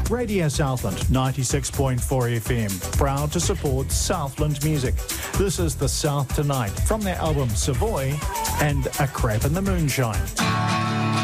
Radio Southland 96.4 FM, proud to support Southland music. This is The South Tonight from their album Savoy and A Crap in the Moonshine.